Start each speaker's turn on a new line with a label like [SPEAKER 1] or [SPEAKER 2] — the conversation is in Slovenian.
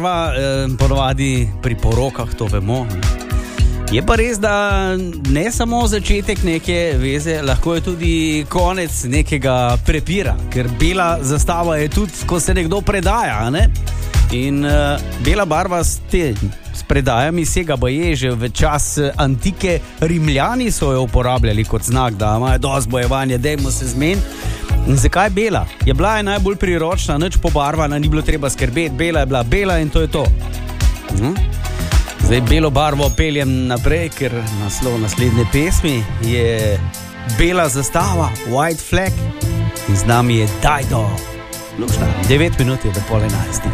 [SPEAKER 1] Ponovadi pri porokah to vemo. Je pa res, da ne samo začetek neke veze, lahko je tudi konec nekega prepira, ker bela zastava je tudi, ko se nekdo predaja, ne? In bela barva s predajami sega baje že v čas antike. Rimljani so jo uporabljali kot znak, da imajo dosti bojevanja, dajmo se zmeniti. In zakaj bela? Je bila je najbolj priročna, nič pobarvana, ni bilo treba skrbeti, bela je bila bela in to je to. Zdaj belo barvo peljem naprej, ker naslov naslednje pesmi je Bela zastava, White Flag, in z nami je Dido. 9 minut je do 10:30.